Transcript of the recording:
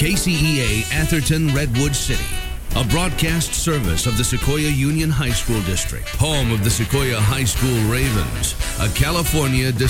KCEA Atherton Redwood City, a broadcast service of the Sequoia Union High School District, home of the Sequoia High School Ravens, a California